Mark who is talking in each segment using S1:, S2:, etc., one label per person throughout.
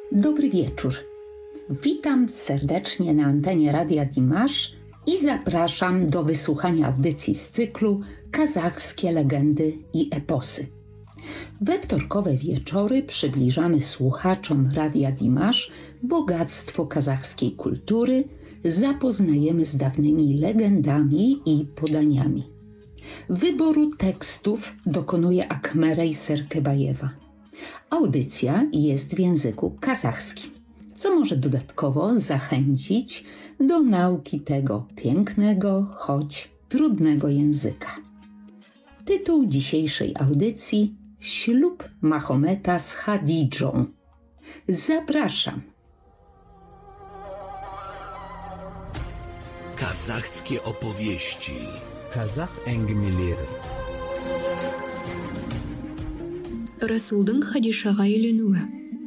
S1: Dobry wieczór. Witam serdecznie na antenie Radia Dimash i zapraszam do wysłuchania audycji z cyklu Kazachskie legendy i eposy. We wtorkowe wieczory przybliżamy słuchaczom Radia Dimash bogactwo kazachskiej kultury, zapoznajemy z dawnymi legendami i podaniami. Wyboru tekstów dokonuje Akmerej Serkebajewa. Audycja jest w języku kazachskim, co może dodatkowo zachęcić do nauki tego pięknego, choć trudnego języka. Tytuł dzisiejszej audycji: Ślub Mahometa z Hadidżą. Zapraszam.
S2: Kazachskie opowieści.
S3: Kazakh әңгімелері.
S4: Расулдың Хадишаға үйленуі.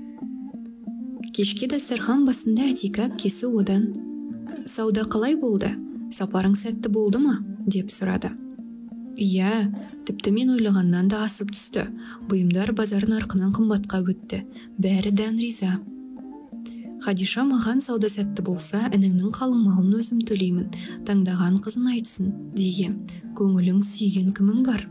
S4: Кешке дастархан басында Атика әпкесі одан: «Сауда қалай болды? Сапарың сәтті болды ма?» деп сұрады. «Иә, тіпті мен ойлағаннан да асып түсті. Бұйымдар базар нарқынан қымбатқа өтті. Бәрі дән риза». «Хадиша, маған сауда сәтті болса, ініңнің қалың малын өзім төлеймін. Таңдаған қызын айтсын» деген. «Көңілің сүйген кімің бар?»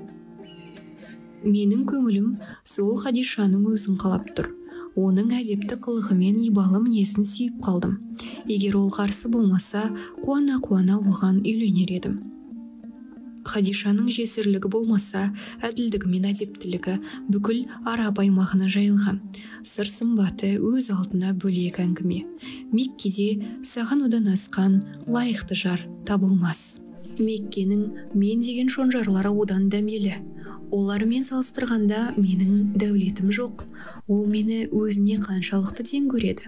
S4: «Менің көңілім сол Хадишаның өзін қалап тұр. Оның әдепті қылығы мен ибалы мінезін сүйіп қалдым. Егер ол қарсы болмаса, қуана-қуана оған үйленер едім. Хадишаның жесірлігі болмаса, әділдігі мен әдептілігі бүкіл араб аймағына жайылған. Сыр сымбаты өз алдына бөлек әңгіме. Меккеде саған одан асқан лайықты жар табылмас. Меккенің мен деген шонжарлары одан дәмелі. Олармен салыстырғанда менің дәулетім жоқ. Ол мені өзіне қаншалықты тең көреді.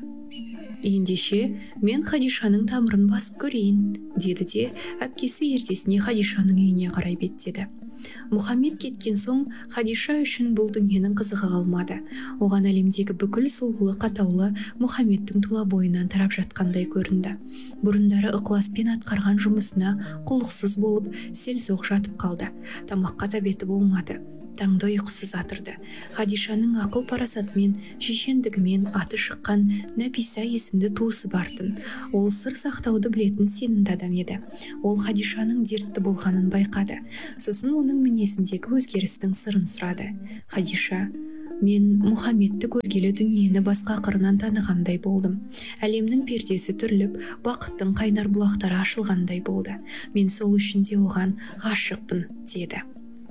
S4: Ендеше мен Хадишаның тамырын басып көрейін» деді де әпкесі ертесіне Хадишаның үйіне қарай беттеді. Мұхаммед кеткен соң Хадиша үшін бұл дүниенің қызығы қалмады. Оған әлемдегі бүкіл сұлулық атаулы Мұхаммедтің тұла бойынан тарап жатқандай көрінді. Бұрындары ықыласпен атқарған жұмысына құлықсыз болып селсоқ жатып қалды. Тамаққа тәбеті болмады. Таңды ұйқысыз атырды. Хадишаның ақыл парасатымен, шешендігімен аты шыққан Нәписа есімді туысы бартын. Ол сыр сақтауды білетін сенімді адам еді. Ол Хадишаның дертті болғанын байқады. Сосын оның мінезіндегі өзгерістің сырын сұрады. «Хадиша, мен Мұхаммедті көргелі дүниені басқа қырынан танығандай болдым. Әлемнің пердесі түріліп, бақыттың қайнар бұлақтары ашылғандай болды. Мен сол үшін де оған ғашықпын» деді.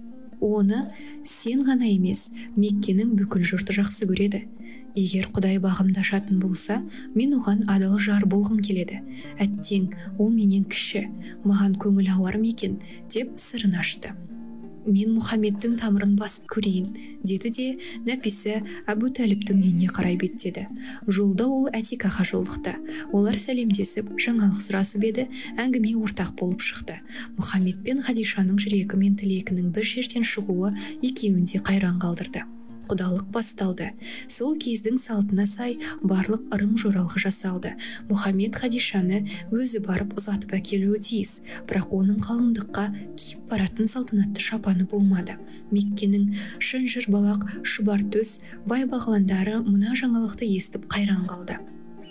S4: «Оны сен ғана емес, Меккенің бүкіл жұрты жақсы көреді. Егер Құдай бағымды ашатын болса, мен оған адал жар болғым келеді. Әттең, ол менен кіші, маған көңіл ауар ма екен» деп сырын ашты. «Мен Мұхаммедтің тамырын басып көрейін» деді де Нәписа Әбу Тәліптің үйіне қарай беттеді. Жолда ол Атикаға жолықты. Олар сәлемдесіп, жаңалық сұрасып еді, әңгіме ортақ болып шықты. Мұхаммед пен Хадишаның жүрегі мен тілегінің бір жерден шығуы екеуін де қайран қалдырды. Құдалық басталды. Сол кездің салтына сай барлық ырым жоралғы жасалды. Мұхаммед Хадишаны өзі барып ұзатып әкелуі тиіс, бірақ оның қалыңдыққа киіп баратын салтанатты шапаны болмады. Меккенің шынжыр балақ, шұбар төс, бай бағландары мұна жаңалықты естіп қайран қалды.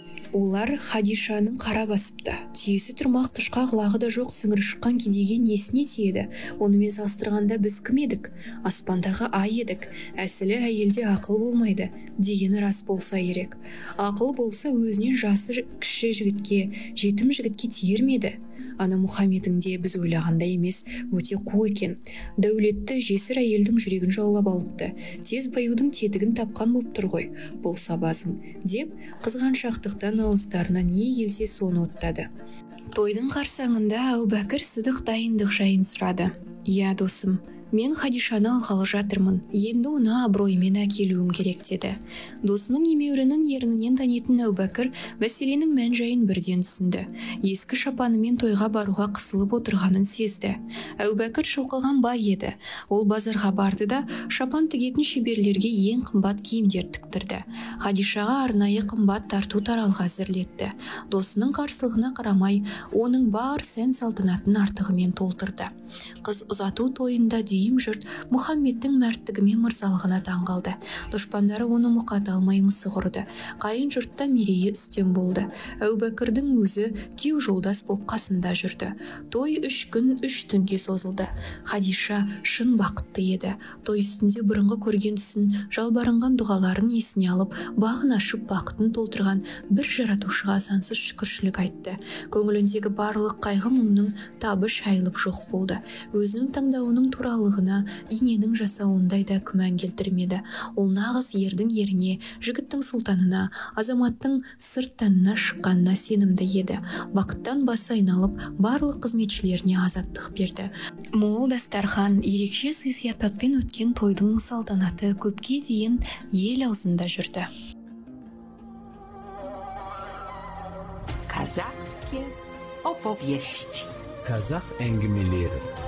S4: Олар Хадишаның қара басыпты. Түйесі тұрмақ, тұшқа құлағы да жоқ сіңірі шыққан кедейге несіне тиеді? Онымен салыстырғанда біз кім едік? Аспандағы ай едік. Әсілі әйелде ақыл болмайды дегені рас болса керек. Ақыл болса өзінен жасы кіші жігітке, жетім жігітке тиер ме еді? Ана Мұхаммеддің де біз ойлағандай емес, өте қу екен. Дәулетті жесір әйелдің жүрегін жаулап алыпты. Тез баюдың тетігін тапқан боп тұр ғой, бұл сабазың деп қызғаншақтықтан ауыздарына не келсе соны оттады. Тойдың қарсаңында Әбубәкір Сыдық дайындық жайын сұрады. «Иә, досым, мен Хадишаны алғалы жатырмын. Енді оны абыроймен әкелуім керек» деді. Досының емеурінің ернінен танитын Әбубәкір мәселенің мән жайын бірден түсінді. Ескі шапанымен тойға баруға қысылып отырғанын сезді. Әбубәкір шылқыған бай еді. Ол базарға барды да шапан тігетін шеберлерге ең қымбат киімдер тіктірді. Хадишаға арнайы қымбат тарту таралғы әзірлетті. Досының қарсылығына қарамай, оның бар сән салтанатын артығымен толтырды. Қыз ұзату тойында Кедейім жұрт Мұхаммедтің мәрттігі мен мырзалығына таң қалды. Дұшпандары оны мұқата алмай мысық ұрды. Қайын жұртта мерейі үстем болды. Әубәкірдің өзі кеу жолдас боп қасында жүрді. Той 3 күн 3 түнге созылды. Хадиша шын бақытты еді. Той үстінде бұрынғы көрген түсін, жалбарынған дұғаларын есіне алып, бағын ашып бақытын толтырған бір жаратушыға сансыз шүкіршілік айтты. Көңіліндегі барлық қайғы мұңның табы шайылып жоқ болды. Өзінің таңдауының туралығына иненің жасауындай да күмән келтірмеді. Ол нағыз ердің еріне, жігіттің сұлтанына, азаматтың сырттанына шыққанына сенімді еді. Бақыттан басы айналып, барлық қызметшілеріне азаттық берді. Мол дастархан, ерекше сый-сияпатпен өткен тойдың салтанаты көпке дейін ел аузында жүрді.
S1: Казахские opowieści.
S3: Kazakh әңгімелері.